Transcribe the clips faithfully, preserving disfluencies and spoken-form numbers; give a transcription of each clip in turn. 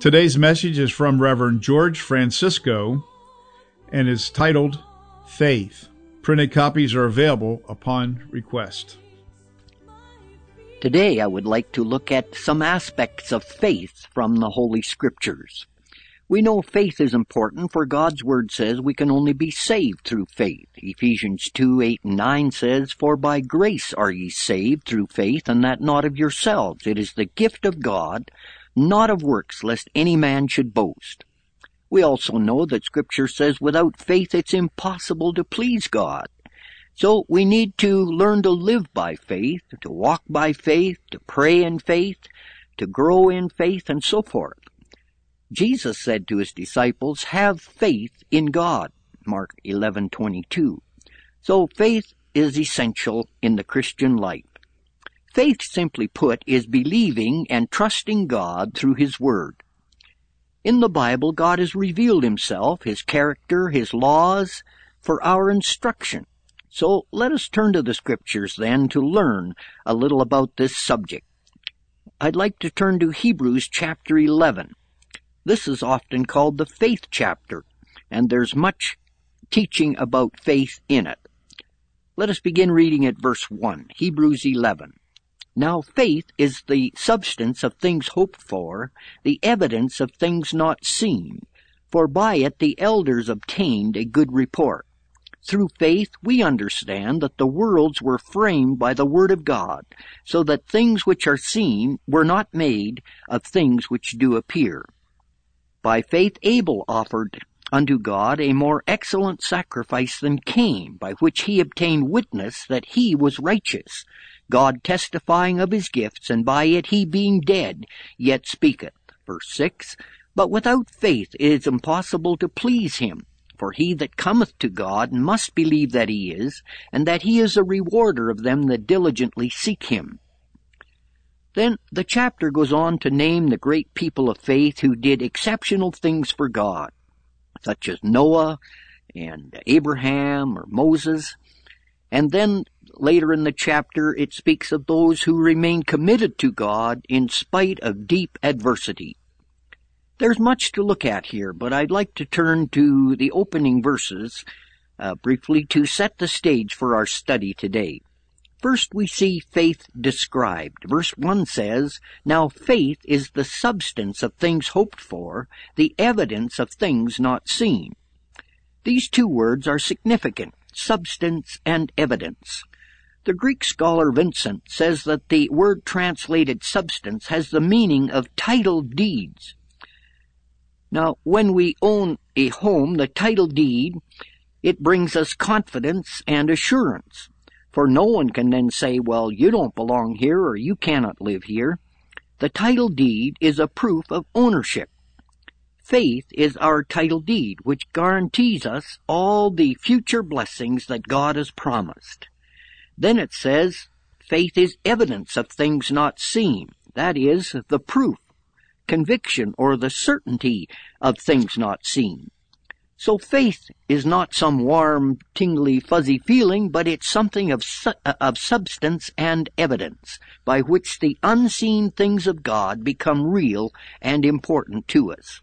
Today's message is from Reverend George Francisco and is titled Faith. Printed copies are available upon request. Today I would like to look at some aspects of faith from the Holy Scriptures. We know faith is important, for God's Word says we can only be saved through faith. Ephesians two, eight, and nine says, "For by grace are ye saved through faith, and that not of yourselves. It is the gift of God, not of works, lest any man should boast." We also know that Scripture says without faith it's impossible to please God. So we need to learn to live by faith, to walk by faith, to pray in faith, to grow in faith, and so forth. Jesus said to his disciples, "Have faith in God," Mark eleven twenty-two. So faith is essential in the Christian life. Faith, simply put, is believing and trusting God through His Word. In the Bible, God has revealed Himself, His character, His laws, for our instruction. So let us turn to the Scriptures then to learn a little about this subject. I'd like to turn to Hebrews chapter eleven. This is often called the faith chapter, and there's much teaching about faith in it. Let us begin reading at verse one, Hebrews eleven. "Now faith is the substance of things hoped for, the evidence of things not seen. For by it the elders obtained a good report. Through faith we understand that the worlds were framed by the word of God, so that things which are seen were not made of things which do appear. By faith Abel offered unto God a more excellent sacrifice than Cain, by which he obtained witness that he was righteous, God testifying of his gifts, and by it he being dead yet speaketh." Verse six, "But without faith it is impossible to please him. For he that cometh to God must believe that he is, and that he is a rewarder of them that diligently seek him." Then the chapter goes on to name the great people of faith who did exceptional things for God, such as Noah and Abraham or Moses. And then later in the chapter it speaks of those who remain committed to God in spite of deep adversity. There's much to look at here, but I'd like to turn to the opening verses uh, briefly to set the stage for our study today. First, we see faith described. Verse one says, "Now faith is the substance of things hoped for, the evidence of things not seen." These two words are significant, substance and evidence. The Greek scholar Vincent says that the word translated substance has the meaning of title deeds. Now, when we own a home, the title deed, it brings us confidence and assurance. For no one can then say, "Well, you don't belong here," or "You cannot live here." The title deed is a proof of ownership. Faith is our title deed, which guarantees us all the future blessings that God has promised. Then it says, faith is evidence of things not seen. That is, the proof, conviction, or the certainty of things not seen. So faith is not some warm, tingly, fuzzy feeling, but it's something of, su- of substance and evidence, by which the unseen things of God become real and important to us.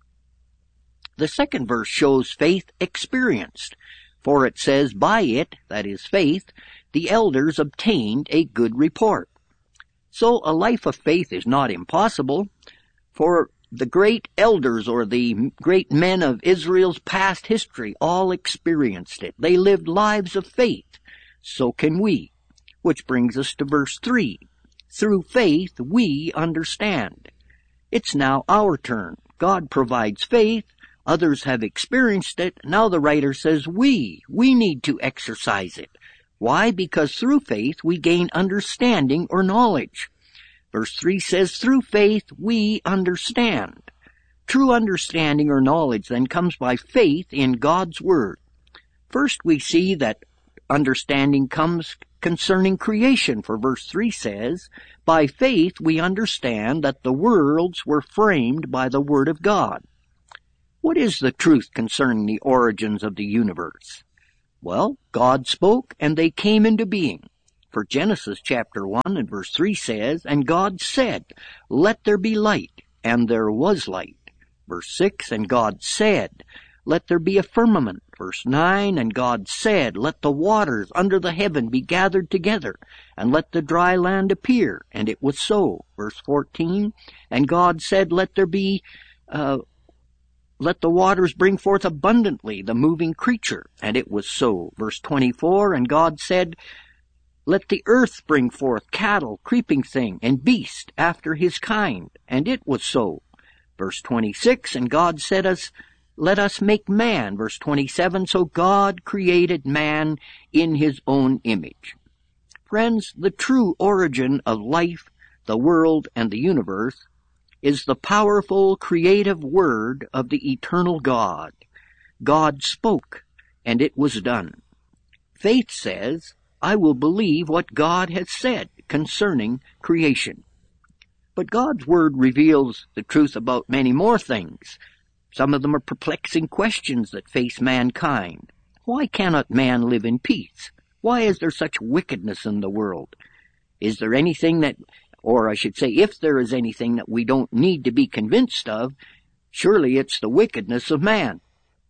The second verse shows faith experienced, for it says, "By it," that is faith, "the elders obtained a good report." So a life of faith is not impossible, for the great elders or the great men of Israel's past history all experienced it. They lived lives of faith. So can we. Which brings us to verse three. "Through faith we understand." It's now our turn. God provides faith. Others have experienced it. Now the writer says we, we need to exercise it. Why? Because through faith we gain understanding or knowledge. Verse three says, "Through faith we understand." True understanding or knowledge then comes by faith in God's Word. First we see that understanding comes concerning creation, for verse three says, "By faith we understand that the worlds were framed by the Word of God." What is the truth concerning the origins of the universe? Well, God spoke and they came into being. For Genesis chapter one and verse three says, "And God said, Let there be light. and there was light. Verse six, and God said, let there be a firmament. Verse nine, and God said, let the waters under the heaven be gathered together, and let the dry land appear. And it was so. Verse fourteen, and God said, let there be, uh, let the waters bring forth abundantly the moving creature. And it was so. Verse twenty-four, and God said, let the earth bring forth cattle, creeping thing, and beast after his kind. And it was so. Verse twenty-six, and God said us, let us make man. Verse twenty-seven, so God created man in his own image. Friends, the true origin of life, the world, and the universe is the powerful creative word of the eternal God. God spoke, and it was done. Faith says, I will believe what God has said concerning creation. But God's word reveals the truth about many more things. Some of them are perplexing questions that face mankind. Why cannot man live in peace? Why is there such wickedness in the world? Is there anything that, or I should say, if there is anything that we don't need to be convinced of, surely it's the wickedness of man.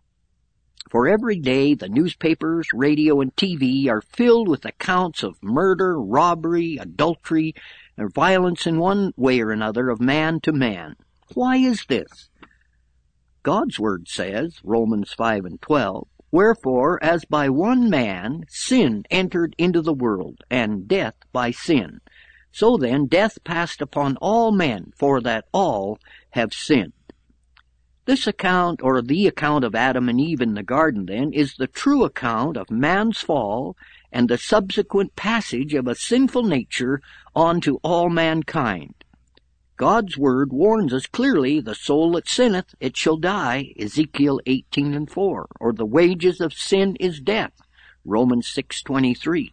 For every day the newspapers, radio, and T V are filled with accounts of murder, robbery, adultery, and violence in one way or another of man to man. Why is this? God's word says, Romans five and twelve, wherefore, as by one man sin entered into the world, and death by sin, so then death passed upon all men, for that all have sinned. This account, or the account of Adam and Eve in the garden, then, is the true account of man's fall and the subsequent passage of a sinful nature onto all mankind. God's word warns us clearly, the soul that sinneth, it shall die, Ezekiel eighteen and four, or the wages of sin is death, Romans six twenty-three.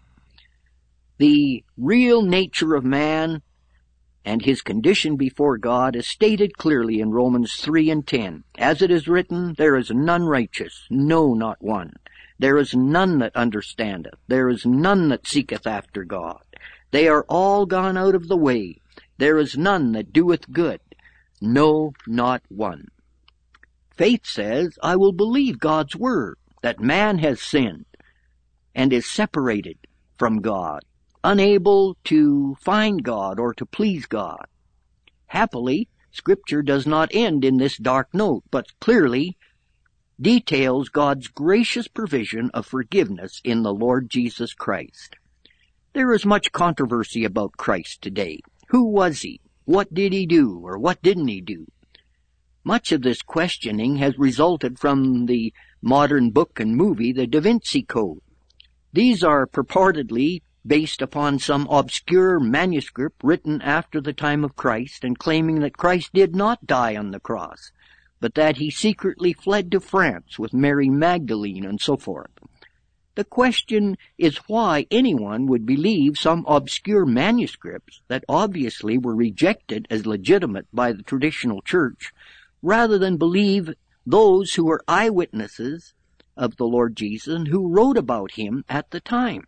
The real nature of man and his condition before God is stated clearly in Romans three and ten. As it is written, there is none righteous, no, not one. There is none that understandeth, there is none that seeketh after God. They are all gone out of the way. There is none that doeth good, no, not one. Faith says, I will believe God's word, that man has sinned and is separated from God, unable to find God or to please God. Happily, Scripture does not end in this dark note, but clearly details God's gracious provision of forgiveness in the Lord Jesus Christ. There is much controversy about Christ today. Who was he? What did he do, or what didn't he do? Much of this questioning has resulted from the modern book and movie, The Da Vinci Code. These are purportedly based upon some obscure manuscript written after the time of Christ and claiming that Christ did not die on the cross, but that he secretly fled to France with Mary Magdalene and so forth. The question is why anyone would believe some obscure manuscripts that obviously were rejected as legitimate by the traditional church, rather than believe those who were eyewitnesses of the Lord Jesus and who wrote about him at the time.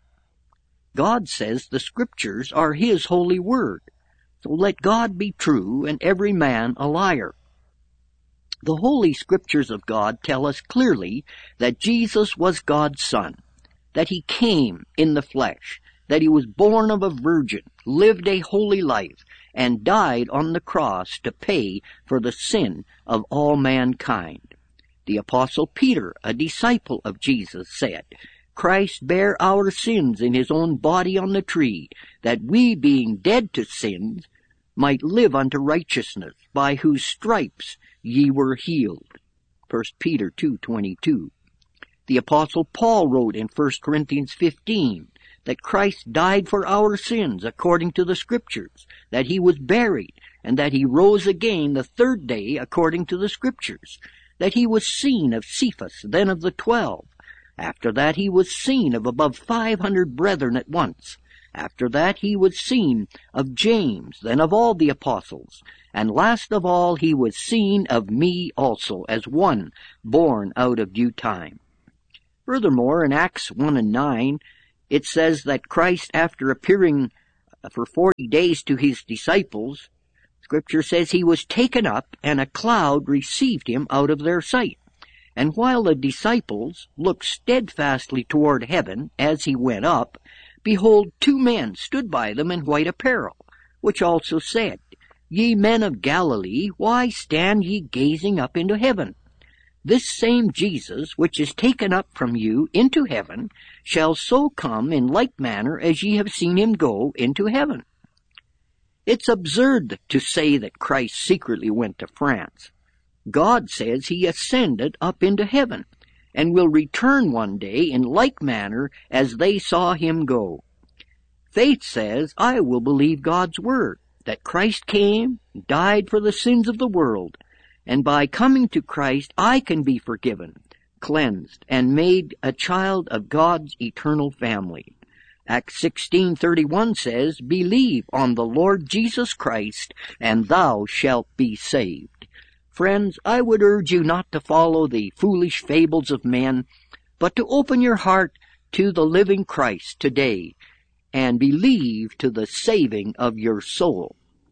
God says the Scriptures are his holy word, so let God be true and every man a liar. The Holy Scriptures of God tell us clearly that Jesus was God's Son, that he came in the flesh, that he was born of a virgin, lived a holy life, and died on the cross to pay for the sin of all mankind. The Apostle Peter, a disciple of Jesus, said, Christ bare our sins in his own body on the tree, that we, being dead to sins, might live unto righteousness, by whose stripes ye were healed. First Peter two twenty-two. The Apostle Paul wrote in First Corinthians fifteen that Christ died for our sins according to the Scriptures, that he was buried, and that he rose again the third day according to the Scriptures, that he was seen of Cephas, then of the twelve. After that he was seen of above five hundred brethren at once. After that he was seen of James, then of all the apostles. And last of all he was seen of me also, as one born out of due time. Furthermore, in Acts one and nine, it says that Christ, after appearing for forty days to his disciples, Scripture says he was taken up, and a cloud received him out of their sight. And while the disciples looked steadfastly toward heaven as he went up, behold, two men stood by them in white apparel, which also said, Ye men of Galilee, why stand ye gazing up into heaven? This same Jesus, which is taken up from you into heaven, shall so come in like manner as ye have seen him go into heaven. It's absurd to say that Christ secretly went to France. God says he ascended up into heaven, and will return one day in like manner as they saw him go. Faith says, I will believe God's word, that Christ came, died for the sins of the world, and by coming to Christ I can be forgiven, cleansed, and made a child of God's eternal family. Acts sixteen thirty-one says, Believe on the Lord Jesus Christ, and thou shalt be saved. Friends, I would urge you not to follow the foolish fables of men, but to open your heart to the living Christ today, and believe to the saving of your soul.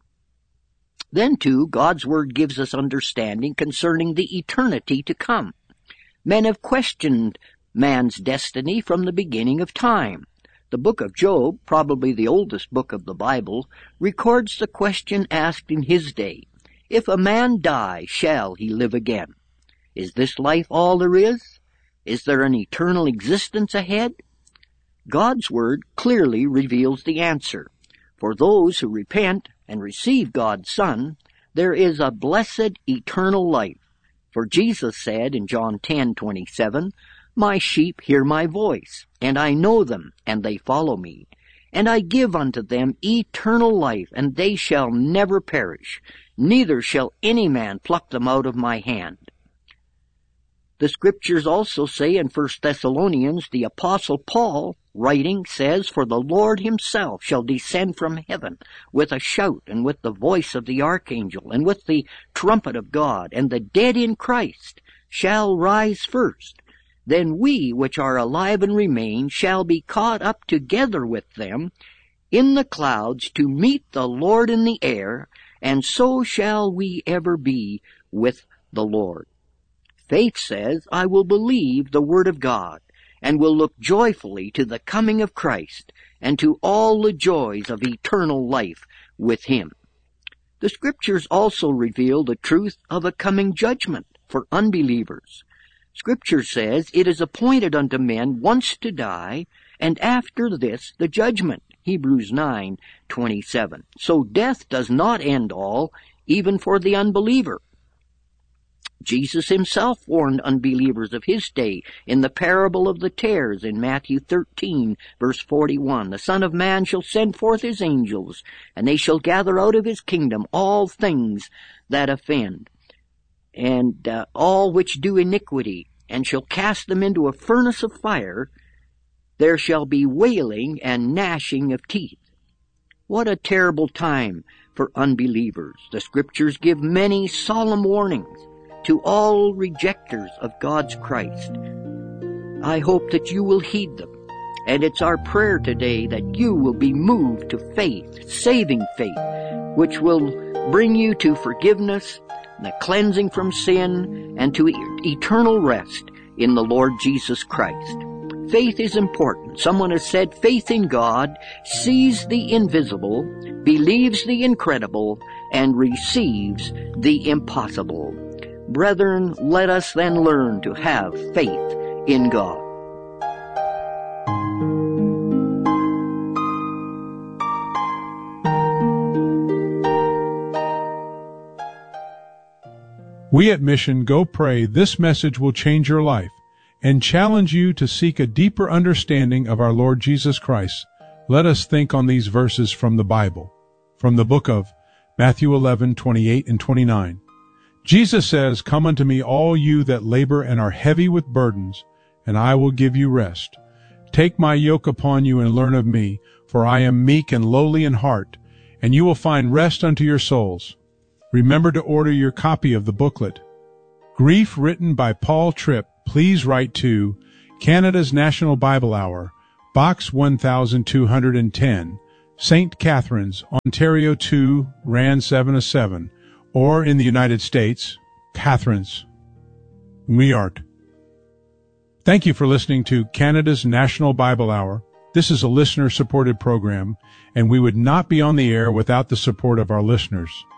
Then, too, God's Word gives us understanding concerning the eternity to come. Men have questioned man's destiny from the beginning of time. The book of Job, probably the oldest book of the Bible, records the question asked in his day, If a man die, shall he live again? Is this life all there is? Is there an eternal existence ahead? God's Word clearly reveals the answer. For those who repent and receive God's Son, there is a blessed eternal life. For Jesus said in John ten twenty-seven, My sheep hear my voice, and I know them, and they follow me. And I give unto them eternal life, and they shall never perish, neither shall any man pluck them out of my hand. The Scriptures also say in First Thessalonians, the Apostle Paul, writing, says, For the Lord himself shall descend from heaven with a shout, and with the voice of the archangel, and with the trumpet of God, and the dead in Christ shall rise first. Then we which are alive and remain shall be caught up together with them in the clouds to meet the Lord in the air, and so shall we ever be with the Lord. Faith says, I will believe the Word of God, and will look joyfully to the coming of Christ, and to all the joys of eternal life with him. The Scriptures also reveal the truth of a coming judgment for unbelievers. Scripture says, It is appointed unto men once to die, and after this the judgment. Hebrews nine twenty-seven. So death does not end all, even for the unbeliever. Jesus himself warned unbelievers of his day in the parable of the tares in Matthew thirteen, verse forty-one. The Son of Man shall send forth his angels, and they shall gather out of his kingdom all things that offend, and uh, all which do iniquity, and shall cast them into a furnace of fire. There shall be wailing and gnashing of teeth. What a terrible time for unbelievers. The Scriptures give many solemn warnings to all rejectors of God's Christ. I hope that you will heed them, and it's our prayer today that you will be moved to faith, saving faith, which will bring you to forgiveness, the cleansing from sin, and to eternal rest in the Lord Jesus Christ. Faith is important. Someone has said, faith in God sees the invisible, believes the incredible, and receives the impossible. Brethren, let us then learn to have faith in God. We at Mission Go Pray this message will change your life and challenge you to seek a deeper understanding of our Lord Jesus Christ. Let us think on these verses from the Bible, from the book of Matthew eleven, twenty-eight and twenty-nine. Jesus says, Come unto me, all you that labor and are heavy with burdens, and I will give you rest. Take my yoke upon you and learn of me, for I am meek and lowly in heart, and you will find rest unto your souls. Remember to order your copy of the booklet, Grief, written by Paul Tripp. Please write to Canada's National Bible Hour, Box one thousand two hundred ten, Saint Catharines, Ontario two, R A N seven oh seven, or in the United States, Catharines, New York. Thank you for listening to Canada's National Bible Hour. This is a listener-supported program, and we would not be on the air without the support of our listeners.